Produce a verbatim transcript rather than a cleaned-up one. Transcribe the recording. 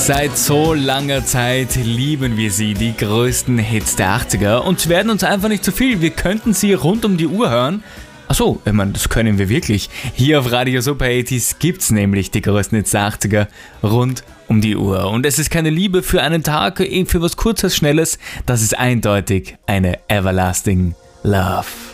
Seit so langer Zeit lieben wir sie, die größten Hits der achtziger, und sie werden uns einfach nicht zu viel. Wir könnten sie rund um die Uhr hören. Achso, ich meine, das können wir wirklich. Hier auf Radio Super achtziger gibt's nämlich die größten Hits der achtziger rund um die Uhr. Und es ist keine Liebe für einen Tag, für was Kurzes, Schnelles. Das ist eindeutig eine Everlasting Love.